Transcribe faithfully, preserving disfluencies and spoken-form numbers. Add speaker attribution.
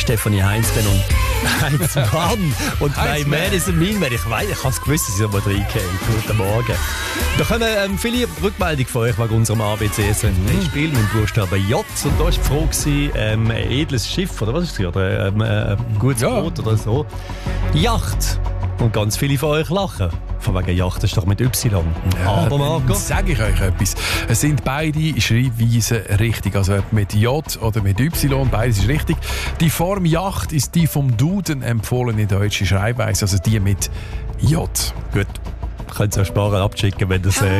Speaker 1: Stefanie Heinzmann und Heinzmann und bei Madison Mean. Ich weiss, ich habe es gewusst, dass ich nochmal reingehe. Guten Morgen. Da kommen ähm, viele Rückmeldungen von euch wegen unserem A B C S N P-Spiel mit dem Buchstaben J. Und da war die Frage, gewesen, ähm, ein edles Schiff, oder was ist es? Oder ähm, äh, ein gutes
Speaker 2: Ja.
Speaker 1: Boot oder so. Yacht. Und ganz viele von euch lachen. Von wegen Yacht ist doch mit Y.
Speaker 2: Ja,
Speaker 1: Aber Marco?
Speaker 2: sage ich euch etwas. Es sind beide Schreibweisen richtig. Also ob mit J oder mit Y, beides ist richtig. Die Form Yacht ist die vom Duden empfohlene deutsche Schreibweise, also die mit J.
Speaker 1: Gut. Könnt ihr auch sparen abschicken, wenn das äh,